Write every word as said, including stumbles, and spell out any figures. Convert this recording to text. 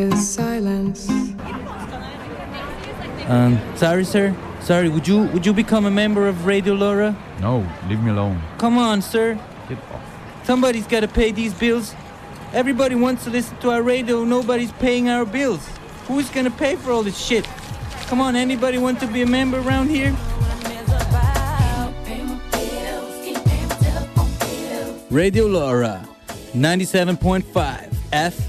Silence. Um, sorry, sir. Sorry, would you would you become a member of Radio Laura? No, leave me alone. Come on, sir. Get off. Somebody's got to pay these bills. Everybody wants to listen to our radio. Nobody's paying our bills. Who's gonna pay for all this shit? Come on, anybody want to be a member around here? Radio Laura, ninety-seven point five F